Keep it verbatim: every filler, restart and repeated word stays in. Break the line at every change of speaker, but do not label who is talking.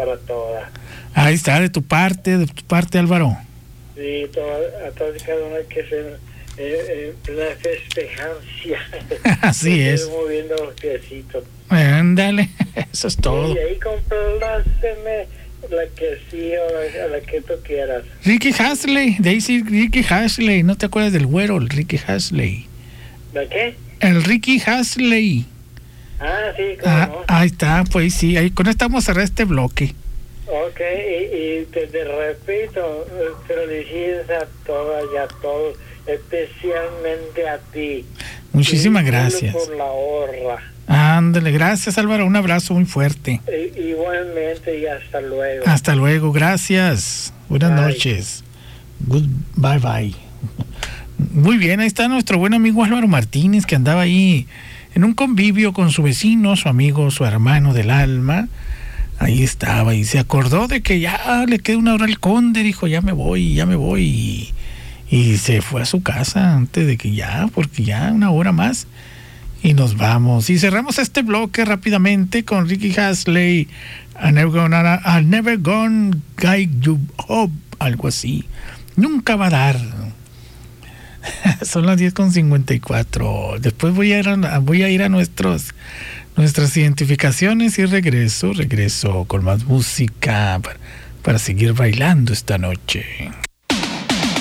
para todas.
Ahí está, de tu parte, de tu parte, Álvaro.
Sí, todo, a todos y cada uno que se eh, eh, plena festejancia.
Así es.
Moviendo los piecitos.
Ándale, eso es todo.
Y ahí complaceme la que sí o la, la que tú quieras.
Ricky Hasley, de ahí sí, Ricky Hasley. ¿No te acuerdas del güero, el Ricky Hasley?
¿De qué?
El Ricky Hasley.
Ah, sí, claro.
Ah, ahí está, pues sí, ahí con esto vamos a cerrar este bloque.
Ok, y, y te, te repito, felicidades a todas y a todos, especialmente a ti.
Muchísimas
y
gracias.
Por la honra.
Ándale, gracias, Álvaro, un abrazo muy fuerte.
I, igualmente y hasta luego.
Hasta luego, gracias. Buenas
Bye.
noches. Good, bye bye. Muy bien, ahí está nuestro buen amigo Álvaro Martínez, que andaba ahí en un convivio con su vecino, su amigo, su hermano del alma. Ahí estaba y se acordó de que ya le queda una hora al conde, dijo ya me voy, ya me voy y, y se fue a su casa antes de que ya, porque ya una hora más y nos vamos. Y cerramos este bloque rápidamente con Ricky Hasley, I never gonna, I never gonna guide you up, algo así. Nunca va a dar. Son las diez con cincuenta y cuatro. Después voy a ir a, voy a, ir a nuestros nuestras identificaciones y regreso, regreso con más música para, para seguir bailando esta noche.